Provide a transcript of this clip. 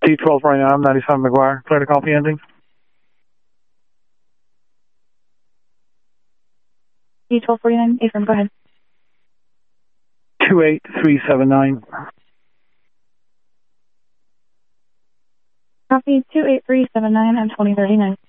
D1249, 97 McGuire. Clear to copy ending. D1249, affirm, go ahead. 28379. Copy 28379 and 2039.